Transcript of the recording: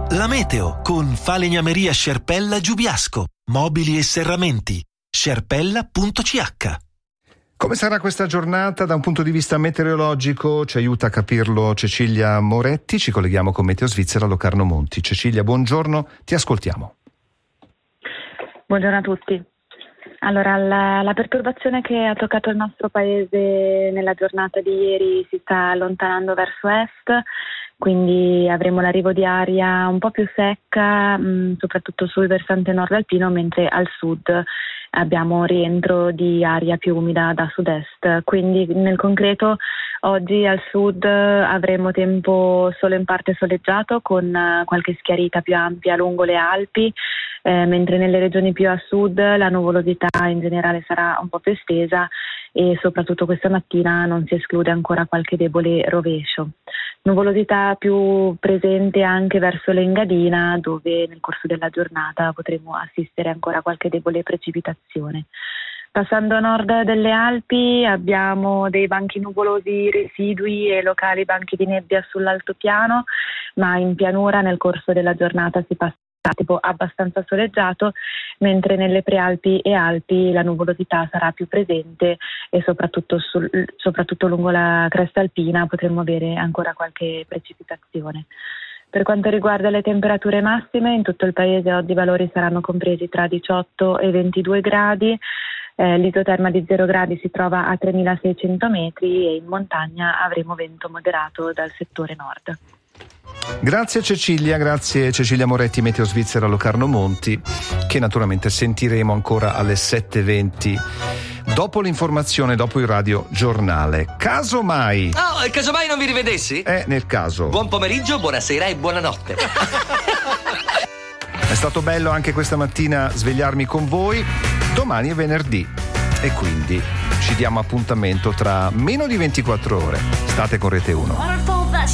La meteo con Falegnameria Scerpella Giubiasco. Mobili e serramenti. Scerpella.ch. Come sarà questa giornata da un punto di vista meteorologico? Ci aiuta a capirlo Cecilia Moretti. Ci colleghiamo con Meteo Svizzera Locarno Monti. Cecilia, buongiorno, ti ascoltiamo. Buongiorno a tutti. Allora, la perturbazione che ha toccato il nostro paese nella giornata di ieri si sta allontanando verso est, quindi avremo l'arrivo di aria un po' più secca, soprattutto sul versante nord alpino, mentre al sud abbiamo rientro di aria più umida da sud-est. Quindi nel concreto oggi al sud avremo tempo solo in parte soleggiato con qualche schiarita più ampia lungo le Alpi, mentre nelle regioni più a sud la nuvolosità in generale sarà un po' più estesa e soprattutto questa mattina non si esclude ancora qualche debole rovescio. Nuvolosità più presente anche verso l'Engadina, dove nel corso della giornata potremo assistere ancora a qualche debole precipitazione. Passando a nord delle Alpi abbiamo dei banchi nuvolosi residui e locali banchi di nebbia sull'altopiano, ma in pianura nel corso della giornata si passa tipo abbastanza soleggiato, mentre nelle prealpi e Alpi la nuvolosità sarà più presente e soprattutto lungo la cresta alpina potremo avere ancora qualche precipitazione. Per quanto riguarda le temperature massime, in tutto il paese oggi i valori saranno compresi tra 18 e 22 gradi, l'isoterma di 0 gradi si trova a 3.600 metri e in montagna avremo vento moderato dal settore nord. Grazie Cecilia Moretti, Meteo Svizzera Locarno Monti, che naturalmente sentiremo ancora alle 7:20 dopo l'informazione, dopo il radio giornale. Casomai non vi rivedessi? Nel caso. Buon pomeriggio, buonasera e buonanotte. È stato bello anche questa mattina svegliarmi con voi. Domani è venerdì e quindi ci diamo appuntamento tra meno di 24 ore. State con Rete 1.